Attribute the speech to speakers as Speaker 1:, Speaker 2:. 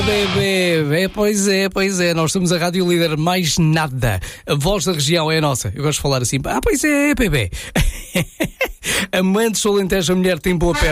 Speaker 1: bebê. Pois é. Nós somos a Rádio Líder, mais nada. A voz da região é a nossa. Eu gosto de falar assim. Pois é, bebê. Amantes do Alentejo, a mulher tem boa perna.